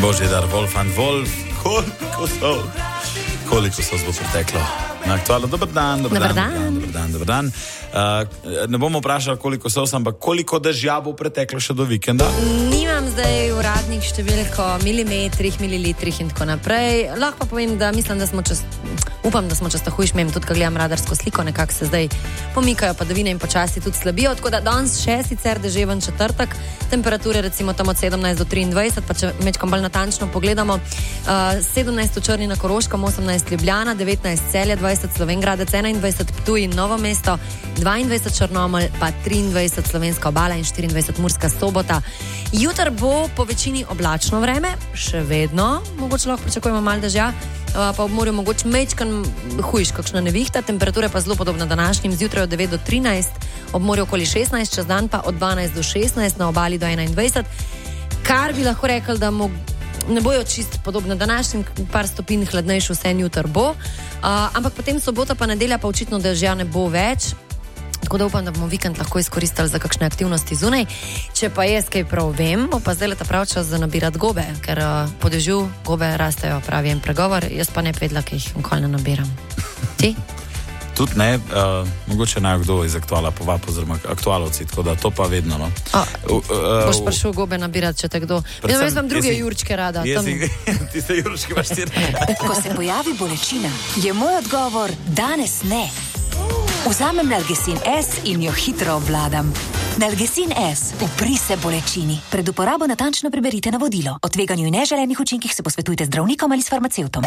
Božidar Wolf and Wolf, koliko so bo preteklo na aktualno. Dobar dan. Ne bomo vprašali, koliko so, ampak koliko dežja bo preteklo še do vikenda? Nimam zdaj uradnih številk o milimetrih, mililitrih in tako naprej. Lahko pa povem, da mislim, da smo upam, da smo čez tako išmem, tudi ko gledam radarsko sliko, nekako se zdaj pomikajo padavine in počasi tudi slabijo, tako da danes še sicer deževen četrtek, temperature recimo tam od 17 do 23, pa če mečkam bolj natančno pogledamo, 17 v Črni na Koroškem, 18 Ljubljana, 19 Celje, 20 Slovenj Gradec, 21 Ptuj in Novo mesto, 22 Črnomelj, pa 23 Slovenska obala in 24 Murska Sobota. Jutri bo po večini oblačno vreme, še vedno, mogoče lahko pričakujemo malo dežja, pa ob morju mogoče mečkan hujš, kakšna nevihta, temperature pa zelo podobne današnjim, zjutraj od 9 do 13, ob morju okoli 16, čez dan pa od 12 do 16, na obali do 21, kar bi lahko rekli, da ne bojo čist podobne današnjim, par stopinj hladnejši vse jutr bo, ampak potem sobota pa nedelja pa očitno dežja ne bo več. Tako da upam, da bomo vikend lahko izkoristili za kakšne aktivnosti zunaj. Če pa jaz kaj prav vem, bo pa zdaj leta prav čas za nabirati gobe, ker po dežju gobe rastejo, pravi en pregovor, jaz pa ne vedela, ki jih nikoli ne nabiram. Ti? Tudi ne, mogoče naj kdo iz aktuala povab, oziroma aktualovci, tako da to pa vedno, no. Boš prišel gobe nabirati, če te kdo. Jaz vam druge jurčke rada. Tiste jurčke imaš ti rada. Ko se pojavi bolečina, je moj odgovor danes ne. Vzamem Nalgecin S in jo hitro obvladam. Nalgecin S, upri se bolečini. Pred uporabo natančno preberite navodilo. O tveganju in neželenih učinkih se posvetujte z zdravnikom ali s farmacevtom.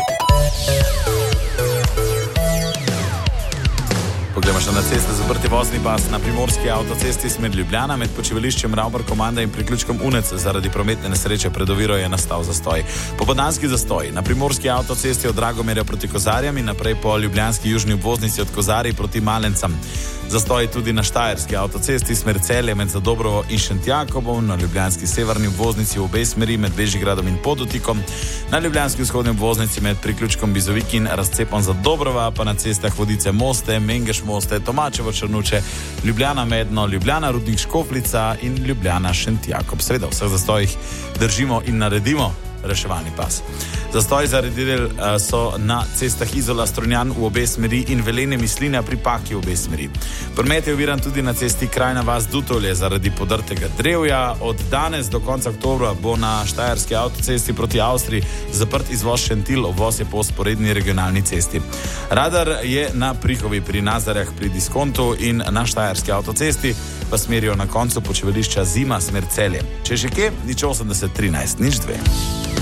Poglejmo še na ceste, zaprti vozni pas na primorski avtocesti smer Ljubljana med počivališčem Ravbar Komanda in priključkom Unec zaradi prometne nesreče pred oviro je nastal zastoj. Popoldanski zastoj na primorski avtocesti od Dragomerja proti Kozarjam in naprej po ljubljanski južni obvoznici od Kozarij proti Malencam. Zastoj tudi na štajerski avtocesti smer Celje med Zadobrovo in Šentjakobom, na ljubljanski severni obvoznici v obe smeri med Bežigradom in Podotikom, na ljubljanski vzhodni obvoznici med priključkom Bizovik in razcepom Zadobrova, pa na cestah Vodice Moste, Mengeš Moste, Tomačevo Črnuče, Ljubljana Medno, Ljubljana Rudnik Škofljica in Ljubljana Šentjakob. Seveda vseh zastojih držimo in naredimo reševalni pas. Zastoj zaradi del so na cestah Izola Strunjan v obe smeri in Velenje Mislinja pri Paki v obe smeri. Promet je oviran tudi na cesti Krajna vas Dutovlje zaradi podrtega drevja. Od danes do konca oktobra bo na štajerski avtocesti proti Avstriji zaprt izvoz Šentil, obvoz je po sporedni regionalni cesti. Radar je na Prihovi pri Nazarjah pri Diskontu in na štajerski avtocesti pa smerijo na koncu počivališča Zima smer Celje. Če še kje, nič 80 13, nič 2.